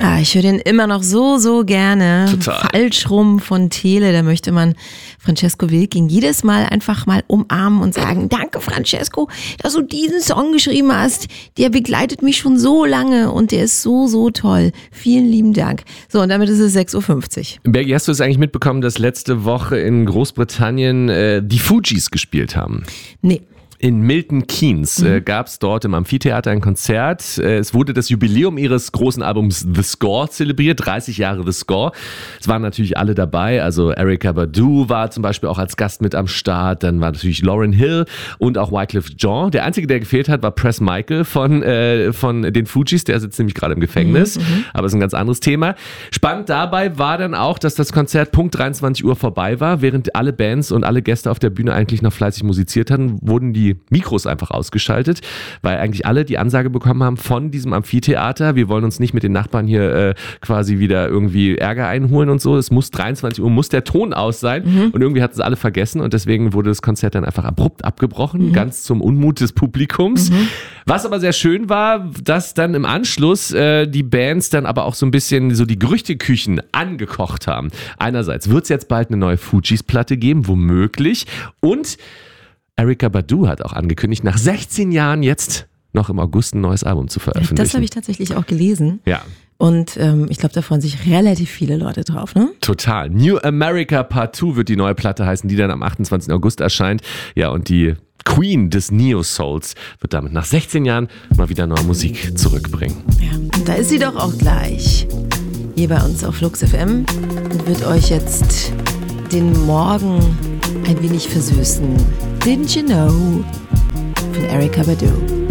Ah, ich höre den immer noch so gerne. Total. Falsch rum von Tele, da möchte man Francesco Wilking jedes Mal einfach mal umarmen und sagen, danke Francesco, dass du diesen Song geschrieben hast. Der begleitet mich schon so lange und der ist so toll. Vielen lieben Dank. So, und damit ist es 6.50 Uhr. Bergi, hast du es eigentlich mitbekommen, dass letzte Woche in Großbritannien die Fugees gespielt haben? Nee. In Milton Keynes gab es dort im Amphitheater ein Konzert. Es wurde das Jubiläum ihres großen Albums The Score zelebriert, 30 Jahre The Score. Es waren natürlich alle dabei, also Erykah Badu war zum Beispiel auch als Gast mit am Start, dann war natürlich Lauryn Hill und auch Wyclef Jean. Der einzige, der gefehlt hat, war Press Michael von den Fugees, der sitzt nämlich gerade im Gefängnis, aber ist ein ganz anderes Thema. Spannend dabei war dann auch, dass das Konzert Punkt 23 Uhr vorbei war, während alle Bands und alle Gäste auf der Bühne eigentlich noch fleißig musiziert hatten, wurden die Mikros einfach ausgeschaltet, weil eigentlich alle die Ansage bekommen haben von diesem Amphitheater, wir wollen uns nicht mit den Nachbarn hier quasi wieder irgendwie Ärger einholen und so, es muss 23 Uhr, muss der Ton aus sein und irgendwie hatten es alle vergessen und deswegen wurde das Konzert dann einfach abrupt abgebrochen, ganz zum Unmut des Publikums. Was aber sehr schön war, dass dann im Anschluss die Bands dann aber auch so ein bisschen so die Gerüchteküchen angekocht haben. Einerseits wird es jetzt bald eine neue Fugees-Platte geben, womöglich, und Erykah Badu hat auch angekündigt, nach 16 Jahren jetzt noch im August ein neues Album zu veröffentlichen. Das habe ich tatsächlich auch gelesen. Ja. Und ich glaube, da freuen sich relativ viele Leute drauf, ne? Total. New America Part 2 wird die neue Platte heißen, die dann am 28. August erscheint. Ja, und die Queen des Neo-Souls wird damit nach 16 Jahren mal wieder neue Musik zurückbringen. Ja, und da ist sie doch auch gleich. Hier bei uns auf Flux FM und wird euch jetzt den Morgen ein wenig versüßen. Didn't you know? Von Erykah Badu.